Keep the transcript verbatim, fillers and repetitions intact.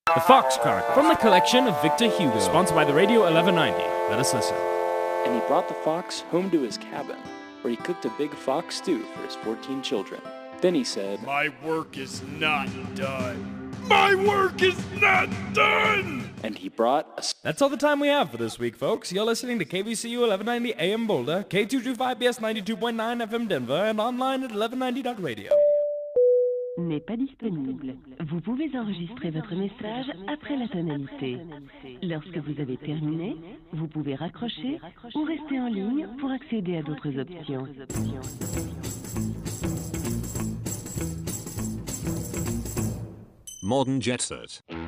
The Foxcart, from the collection of Victor Hugo, sponsored by the Radio eleven ninety. Let us listen. And he brought the fox home to his cabin, where he cooked a big fox stew for his fourteen children. Then he said, "My work is not done. My work is not done!" And he brought a... That's all the time we have for this week, folks. You're listening to K V C U eleven ninety A M Boulder, K two twenty-five B S ninety-two point nine F M Denver, and online at eleven ninety dot radio. N'est pas disponible. Vous pouvez enregistrer votre message après la tonalité. Lorsque vous avez terminé, vous pouvez raccrocher ou rester en ligne pour accéder à d'autres options. Modern Jet Set.